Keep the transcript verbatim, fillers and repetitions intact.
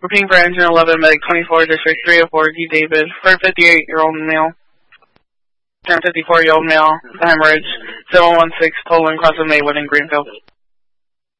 Repeating for engine eleven, medic twenty-four, district three oh four, D. David, for a fifty-eight-year-old male, fifty-four-year-old male, hemorrhage, seven one six, Poland, cross of Maywood in Greenfield.